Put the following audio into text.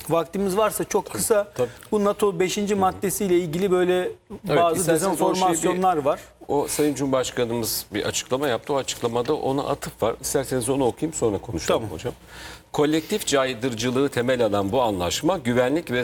Vaktimiz varsa çok kısa tabii. bu NATO 5. maddesiyle ilgili böyle bazı isterseniz o dezenformasyonlar var. O Sayın Cumhurbaşkanımız bir açıklama yaptı. O açıklamada ona atıf var. İsterseniz onu okuyayım sonra konuşalım Tamam. hocam. Kolektif caydırıcılığı temel alan bu anlaşma güvenlik ve